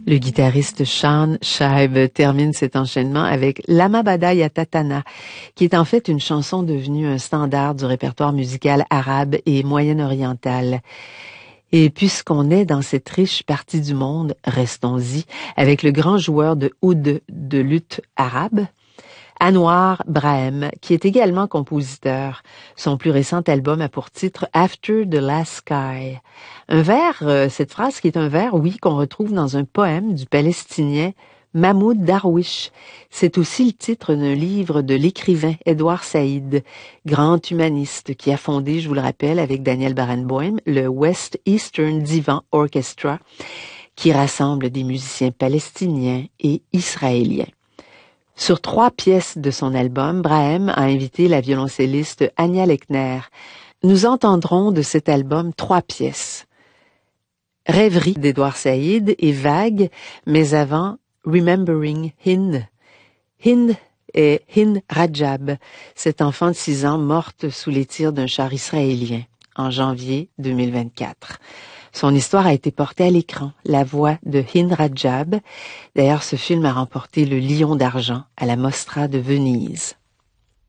Le guitariste Sean Shibe termine cet enchaînement avec Lama Bada Ya Tatana, qui est en fait une chanson devenue un standard du répertoire musical arabe et moyen-oriental. Et puisqu'on est dans cette riche partie du monde, restons-y avec le grand joueur de oud de luth arabe, Anwar Brahim, qui est également compositeur. Son plus récent album a pour titre After the Last Sky. Un vers, cette phrase qui est un vers, oui, qu'on retrouve dans un poème du Palestinien Mahmoud Darwish. C'est aussi le titre d'un livre de l'écrivain Edward Said, grand humaniste qui a fondé, je vous le rappelle, avec Daniel Barenboim, le West Eastern Divan Orchestra, qui rassemble des musiciens palestiniens et israéliens. Sur 3 pièces de son album, Brahim a invité la violoncelliste Anya Lechner. Nous entendrons de cet album 3 pièces. Rêverie d'Edward Said et Vague, mais avant Remembering Hind. Hind est Hind Rajab, cette enfant de 6 ans morte sous les tirs d'un char israélien en janvier 2024. Son histoire a été portée à l'écran, la voix de Hind Rajab. D'ailleurs, ce film a remporté le Lion d'argent à la Mostra de Venise.